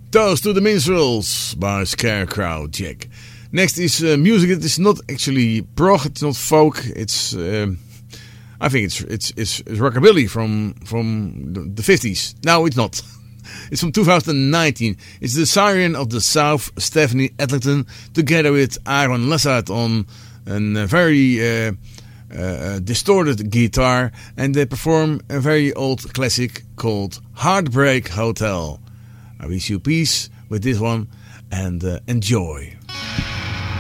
Toast to the Minstrels by Scarecrow Jack. Next is music that is not actually prog, it's not folk, it's I think it's rockabilly from the 50s. No, it's not. It's from 2019. It's the Siren of the South, Stephanie Edlington, together with Aaron Lessard on a very distorted guitar, and they perform a very old classic called Heartbreak Hotel. I wish you peace with this one and enjoy.